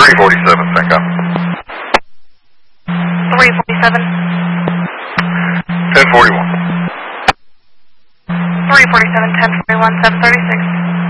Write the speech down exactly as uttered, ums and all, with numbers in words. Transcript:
three forty-seven, Cinco. three forty-seven. ten forty-one. three forty-seven, ten forty-one, seven thirty-six.